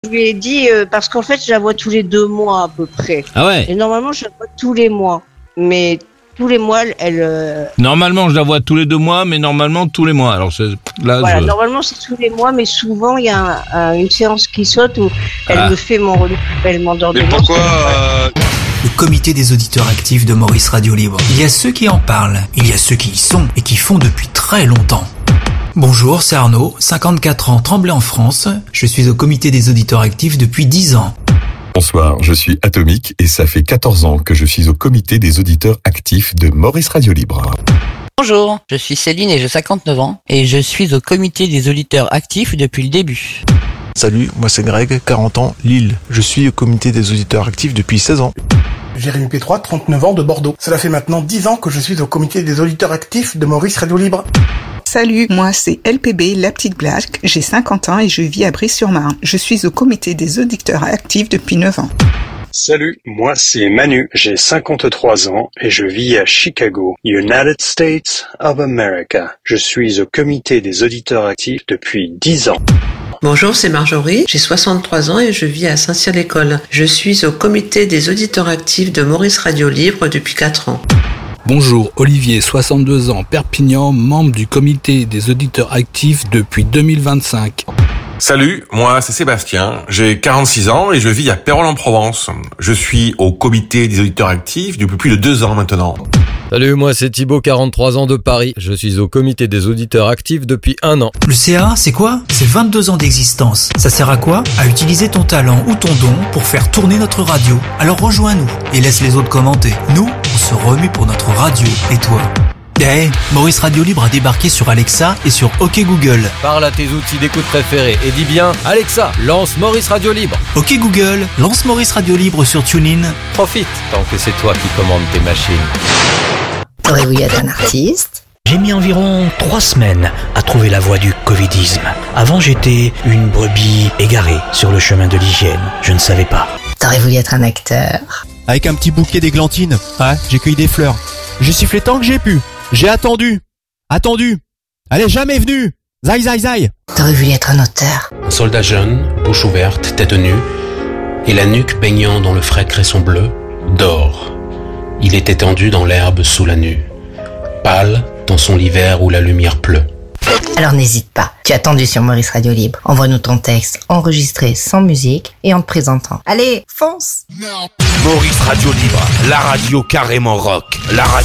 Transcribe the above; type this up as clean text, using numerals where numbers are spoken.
Je lui ai dit, parce qu'en fait, je la vois tous les 2 mois à peu près. Ah ouais. Et normalement, je la vois tous les mois. Mais tous les mois, elle... Normalement, je la vois tous les 2 mois, mais normalement tous les mois. Alors là, Voilà, normalement, c'est tous les mois, mais souvent, il y a une séance qui saute où elle me fait mon renouvellement d'ordonnance. Mais pourquoi Le comité des auditeurs actifs de Maurice Radio Libre. Il y a ceux qui en parlent, il y a ceux qui y sont et qui font depuis très longtemps. Bonjour, c'est Arnaud, 54 ans, Tremblay en France. Je suis au comité des auditeurs actifs depuis 10 ans. Bonsoir, je suis Atomique et ça fait 14 ans que je suis au comité des auditeurs actifs de Maurice Radio Libre. Bonjour, je suis Céline et j'ai 59 ans et je suis au comité des auditeurs actifs depuis le début. Salut, moi c'est Greg, 40 ans, Lille. Je suis au comité des auditeurs actifs depuis 16 ans. Jérémy P3, 39 ans, de Bordeaux. Cela fait maintenant 10 ans que je suis au comité des auditeurs actifs de Maurice Radio Libre. Salut, moi c'est LPB, la petite blague, j'ai 50 ans et je vis à Brie-sur-Marne. Je suis au comité des auditeurs actifs depuis 9 ans. Salut, moi c'est Manu, j'ai 53 ans et je vis à Chicago, United States of America. Je suis au comité des auditeurs actifs depuis 10 ans. Bonjour, c'est Marjorie, j'ai 63 ans et je vis à Saint-Cyr-l'École. Je suis au comité des auditeurs actifs de Maurice Radio Libre depuis 4 ans. Bonjour, Olivier, 62 ans, Perpignan, membre du comité des auditeurs actifs depuis 2025. Salut, moi c'est Sébastien, j'ai 46 ans et je vis à Pérols-en-Provence. Je suis au comité des auditeurs actifs depuis plus de 2 ans maintenant. Salut, moi c'est Thibaut, 43 ans de Paris. Je suis au comité des auditeurs actifs depuis 1 an. Le CA, c'est quoi ? C'est 22 ans d'existence. Ça sert à quoi ? À utiliser ton talent ou ton don pour faire tourner notre radio. Alors rejoins-nous et laisse les autres commenter. Nous, on se remue pour notre radio. Et toi ? Hey, Maurice Radio Libre a débarqué sur Alexa et sur OK Google. Parle à tes outils d'écoute préférés et dis bien « Alexa, lance Maurice Radio Libre ». OK Google, lance Maurice Radio Libre sur TuneIn. Profite, tant que c'est toi qui commandes tes machines. Aurez-vous être un artiste ? J'ai mis environ 3 semaines à trouver la voie du covidisme. Avant, j'étais une brebis égarée sur le chemin de l'hygiène. Je ne savais pas. T'aurais voulu être un acteur ? Avec un petit bouquet d'églantines. Ouais, j'ai cueilli des fleurs. J'ai sifflé tant que j'ai pu. J'ai attendu. Elle est jamais venue. Zai, zai, zai. T'aurais voulu être un auteur ? Un soldat jeune, bouche ouverte, tête nue, et la nuque baignant dans le frais cresson bleu, dort. Il est étendu dans l'herbe sous la nue, pâle dans son lit vert où la lumière pleut. Alors n'hésite pas, tu as attendu sur Maurice Radio Libre. Envoie-nous ton texte enregistré sans musique et en te présentant. Allez, fonce ! Maurice Radio Libre, la radio carrément rock. La radio